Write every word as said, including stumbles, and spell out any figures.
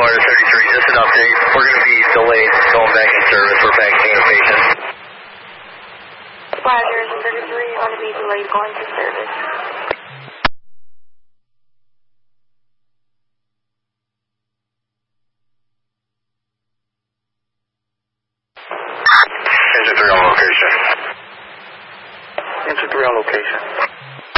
Florida thirty-three, just an update. We're going to be delayed going back in service. We're vaccinating a patient. Roger, thirty-three, you're going to be delayed going to service. Engine three on location. Engine three on location.